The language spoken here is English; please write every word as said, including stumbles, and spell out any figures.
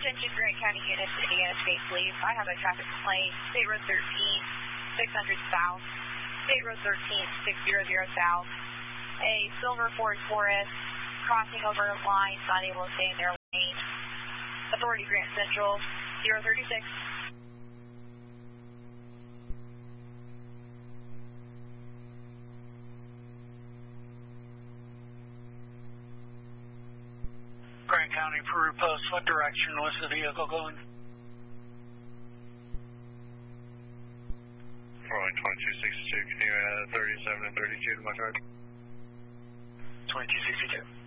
Attention Grant County units, Indiana State Police. I have a traffic complaint, State Road thirteen, six hundred south, State Road thirteen, six hundred south. A silver Ford Taurus crossing over a line, not able to stay in their lane. Authority Grant Central, zero thirty-six. Grant County Peru Post, what direction was the vehicle going? Rolling twenty-two sixty-two, can you add thirty-seven and thirty-two to my chart? twenty-two sixty-two.